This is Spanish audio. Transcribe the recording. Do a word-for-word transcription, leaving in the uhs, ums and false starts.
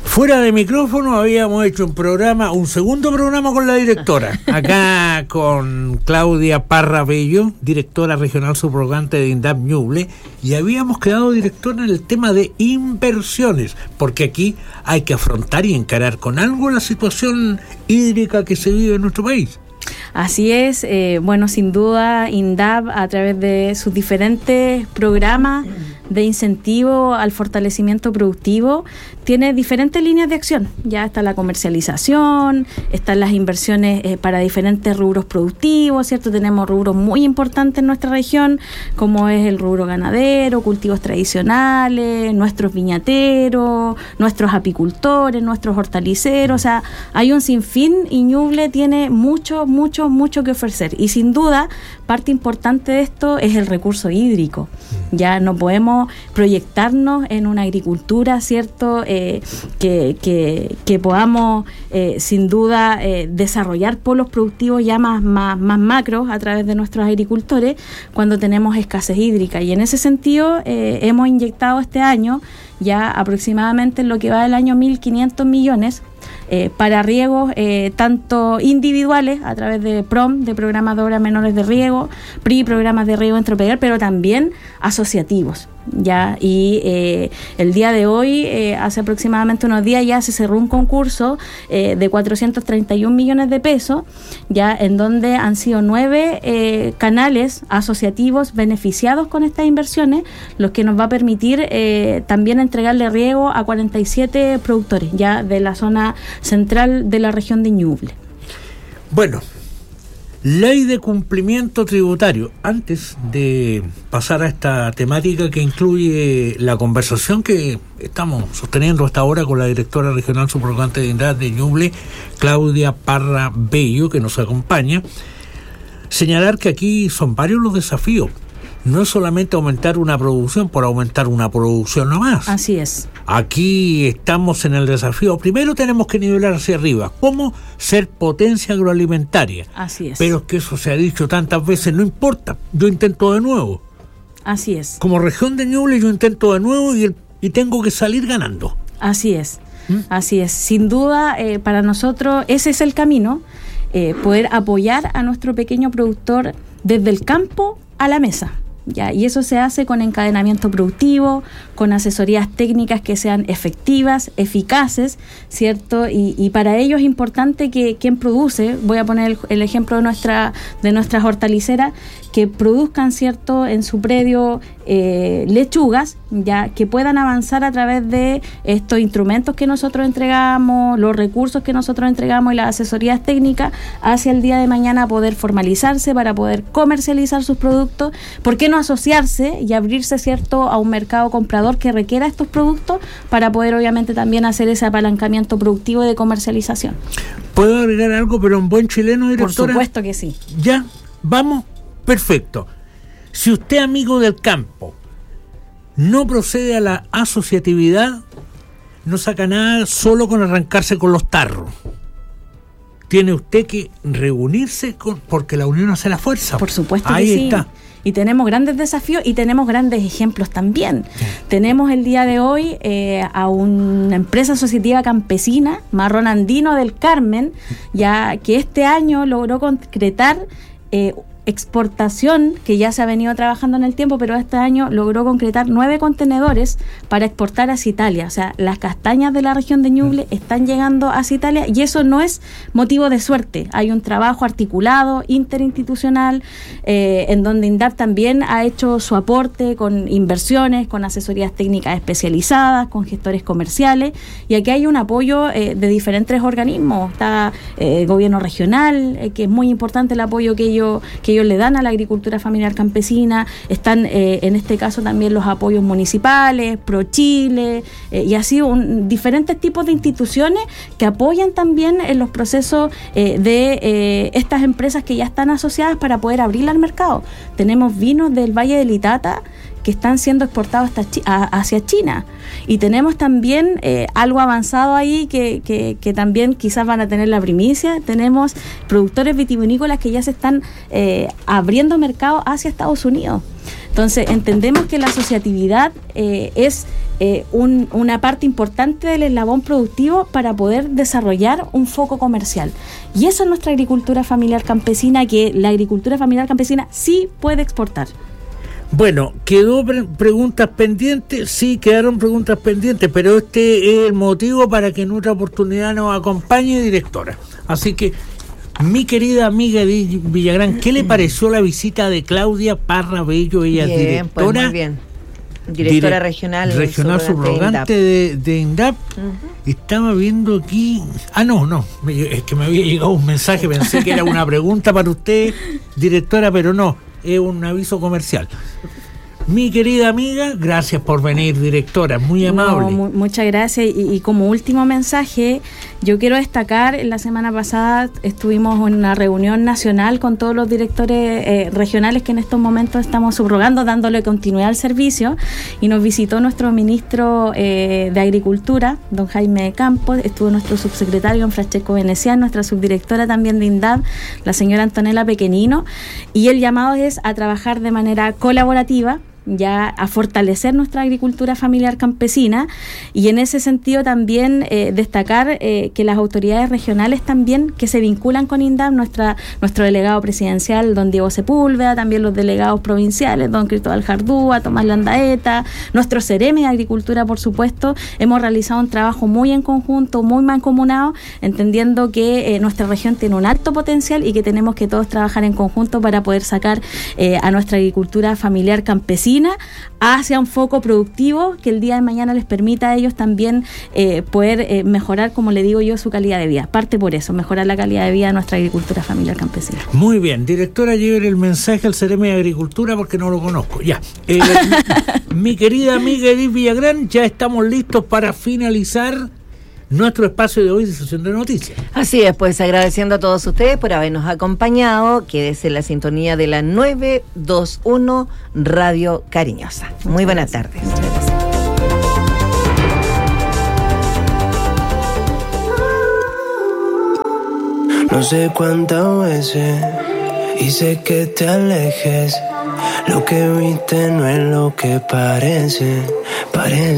Fuera de micrófono habíamos hecho un programa, un segundo programa con la directora, acá con Claudia Parra Bello, directora regional subrogante de INDAP Ñuble, y habíamos quedado directora en el tema de inversiones, porque aquí hay que afrontar y encarar con algo la situación hídrica que se vive en nuestro país. Así es, eh, bueno, sin duda INDAP a través de sus diferentes programas de incentivo al fortalecimiento productivo tiene diferentes líneas de acción. Ya está la comercialización, están las inversiones eh, para diferentes rubros productivos, ¿cierto? Tenemos rubros muy importantes en nuestra región, como es el rubro ganadero, cultivos tradicionales, nuestros viñateros, nuestros apicultores, nuestros hortaliceros, o sea, hay un sinfín y Ñuble tiene mucho, mucho, mucho que ofrecer. Y sin duda, parte importante de esto es el recurso hídrico. Ya no podemos proyectarnos en una agricultura, ¿cierto?, eh, que, que, que podamos eh, sin duda eh, desarrollar polos productivos ya más, más, más macros a través de nuestros agricultores cuando tenemos escasez hídrica. Y en ese sentido eh, hemos inyectado este año ya aproximadamente en lo que va del año mil quinientos millones Eh, para riegos eh, tanto individuales a través de P R O M, de programas de obras menores de riego, P R I, programas de riego intrapegar, pero también asociativos. Ya y eh, el día de hoy, eh, hace aproximadamente unos días ya se cerró un concurso eh, de cuatrocientos treinta y un millones de pesos, ya en donde han sido nueve eh, canales asociativos beneficiados con estas inversiones, los que nos va a permitir eh, también entregarle riego a cuarenta y siete productores ya de la zona central de la región de Ñuble. Bueno, ley de cumplimiento tributario. Antes de pasar a esta temática que incluye la conversación que estamos sosteniendo hasta ahora con la directora regional subrogante de INDAP de Ñuble, Claudia Parra Bello, que nos acompaña, señalar que aquí son varios los desafíos. No es solamente aumentar una producción por aumentar una producción nomás. Así es. Aquí estamos en el desafío. Primero tenemos que nivelar hacia arriba. ¿Cómo? Ser potencia agroalimentaria. Así es. Pero es que eso se ha dicho tantas veces, no importa. Yo intento de nuevo. Así es. Como región de Ñuble yo intento de nuevo y, el, y tengo que salir ganando. Así es. ¿Mm? Así es. Sin duda, eh, para nosotros ese es el camino. Eh, poder apoyar a nuestro pequeño productor desde el campo a la mesa. Ya, y eso se hace con encadenamiento productivo, con asesorías técnicas que sean efectivas, eficaces, ¿cierto? Y, y para ello es importante que quien produce, voy a poner el, el ejemplo de nuestra de nuestras hortaliceras, que produzcan, ¿cierto?, en su predio eh, lechugas, ya que puedan avanzar a través de estos instrumentos que nosotros entregamos, los recursos que nosotros entregamos y las asesorías técnicas, hacia el día de mañana poder formalizarse para poder comercializar sus productos. ¿Por qué no asociarse y abrirse, ¿cierto?, a un mercado comprador que requiera estos productos para poder obviamente también hacer ese apalancamiento productivo de comercialización? ¿Puedo agregar algo, pero en buen chileno, directora? Por supuesto que sí. Ya, vamos. Perfecto. Si usted, amigo del campo, no procede a la asociatividad, no saca nada solo con arrancarse con los tarros. Tiene usted que reunirse con, porque la unión hace la fuerza. Por supuesto Ahí que sí. está. Y tenemos grandes desafíos y tenemos grandes ejemplos también. Sí. Tenemos el día de hoy eh, a una empresa asociativa campesina, Marrón Andino del Carmen, ya que este año logró concretar eh, exportación, que ya se ha venido trabajando en el tiempo, pero este año logró concretar nueve contenedores para exportar hacia Italia. O sea, las castañas de la región de Ñuble están llegando hacia Italia y eso no es motivo de suerte. Hay un trabajo articulado, interinstitucional, eh, en donde INDAP también ha hecho su aporte con inversiones, con asesorías técnicas especializadas, con gestores comerciales, y aquí hay un apoyo eh, de diferentes organismos. Está eh, el gobierno regional, eh, que es muy importante el apoyo que ellos, que ellos le dan a la agricultura familiar campesina. Están eh, en este caso también los apoyos municipales, ProChile, eh, y así un, diferentes tipos de instituciones que apoyan también en los procesos eh, de eh, estas empresas que ya están asociadas para poder abrir al mercado. Tenemos vinos del Valle del Itata que están siendo exportados hasta Chi- a, hacia China, y tenemos también eh, algo avanzado ahí que, que, que también quizás van a tener la primicia. Tenemos productores vitivinícolas que ya se están eh, abriendo mercado hacia Estados Unidos. Entonces, entendemos que la asociatividad eh, es eh, un, una parte importante del eslabón productivo para poder desarrollar un foco comercial. Y eso es nuestra agricultura familiar campesina, que la agricultura familiar campesina sí puede exportar. Bueno, quedó pre- preguntas pendientes, sí, quedaron preguntas pendientes, pero este es el motivo para que en otra oportunidad nos acompañe, directora. Así que, mi querida amiga Edith Villagrán, ¿qué le pareció la visita de Claudia Parra Bello? Ella es directora. Pues muy bien. Directora dire- regional. Regional subrogante de, de INDAP. Uh-huh. Estaba viendo aquí... Ah, no, no. Es que me había llegado un mensaje, pensé que era una pregunta para usted, directora, pero no. Es un aviso comercial. Mi querida amiga, gracias por venir, directora, muy amable. No, mu- muchas gracias. Y, y como último mensaje, yo quiero destacar, la semana pasada estuvimos en una reunión nacional con todos los directores eh, regionales que en estos momentos estamos subrogando, dándole continuidad al servicio, y nos visitó nuestro ministro eh, de Agricultura, don Jaime Campos, estuvo nuestro subsecretario, don Francesco Venecián, nuestra subdirectora también de INDAP, la señora Antonella Pequenino, y el llamado es a trabajar de manera colaborativa, ya a fortalecer nuestra agricultura familiar campesina, y en ese sentido también eh, destacar eh, que las autoridades regionales también que se vinculan con INDAP, nuestra, nuestro delegado presidencial don Diego Sepúlveda, también los delegados provinciales don Cristóbal Jardúa, Tomás Landaeta, nuestro Ceremi de Agricultura, por supuesto, hemos realizado un trabajo muy en conjunto, muy mancomunado, entendiendo que eh, nuestra región tiene un alto potencial y que tenemos que todos trabajar en conjunto para poder sacar eh, a nuestra agricultura familiar campesina hacia un foco productivo que el día de mañana les permita a ellos también eh, poder eh, mejorar, como le digo yo, su calidad de vida. Parte por eso, mejorar la calidad de vida de nuestra agricultura familiar campesina. Muy bien, directora, lleve el mensaje al Ceremi de Agricultura porque no lo conozco. Ya, eh, mi querida amiga Edith Villagrán, ya estamos listos para finalizar nuestro espacio de hoy de sesión de noticias. Así es, pues agradeciendo a todos ustedes por habernos acompañado. Quédese en la sintonía de la nueve dos uno Radio Cariñosa. Muy buenas tardes. No sé cuántas veces hice que te alejes. Lo que viste no es lo que parece, parece.